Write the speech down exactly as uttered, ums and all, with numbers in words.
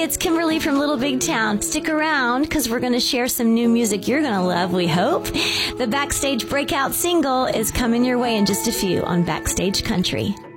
it's Kimberly from Little Big Town. Stick around because we're going to share some new music you're going to love, we hope. The Backstage Breakout single is coming your way in just a few on Backstage Country.